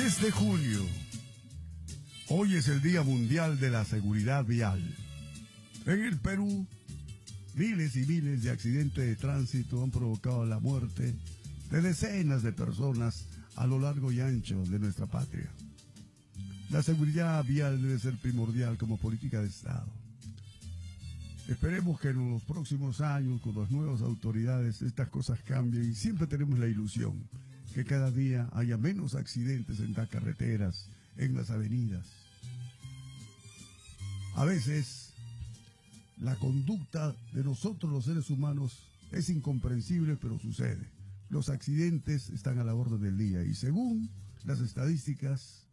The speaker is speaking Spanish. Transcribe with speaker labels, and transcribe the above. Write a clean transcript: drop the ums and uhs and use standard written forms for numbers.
Speaker 1: 10 de junio. Hoy es el Día Mundial de la Seguridad Vial. En el Perú, miles y miles de accidentes de tránsito han provocado la muerte de decenas de personas a lo largo y ancho de nuestra patria. La seguridad vial debe ser primordial como política de Estado. Esperemos que en los próximos años, con las nuevas autoridades, estas cosas cambien y siempre tenemos la ilusión que cada día haya menos accidentes en las carreteras, en las avenidas. A veces, la conducta de nosotros los seres humanos es incomprensible, pero sucede. Los accidentes están a la orden del día y según las estadísticas,